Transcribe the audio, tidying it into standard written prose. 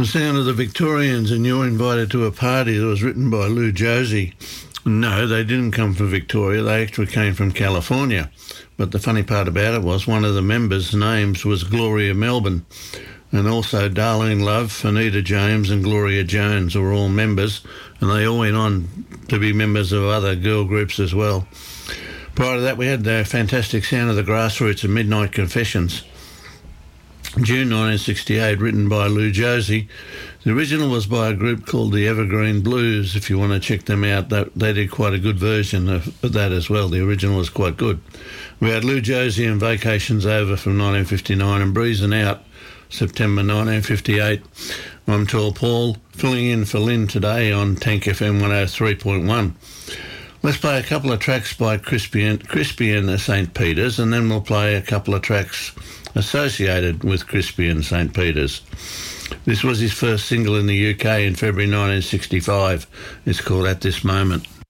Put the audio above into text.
The Sound of the Victorians, and You're Invited to a Party, that was written by Lou Josie. No, they didn't come from Victoria, they actually came from California. But the funny part about it was one of the members' names was Gloria Melbourne, and also Darlene Love, Anita James and Gloria Jones were all members, and they all went on to be members of other girl groups as well. Prior to that, we had the fantastic Sound of the Grassroots and Midnight Confessions. June 1968, written by Lou Josie. The original was by a group called the Evergreen Blues. If you want to check them out, they did quite a good version of that as well. The original was quite good. We had Lou Josie and Vacations Over from 1959 and Breezing Out, September 1958. I'm Tall Paul, filling in for Lynn today on Tank FM 103.1. Let's play a couple of tracks by Crispy and the St. Peters, and then we'll play a couple of tracks associated with Crispy and St. Peters. This was his first single in the UK in February 1965. It's called At This Moment.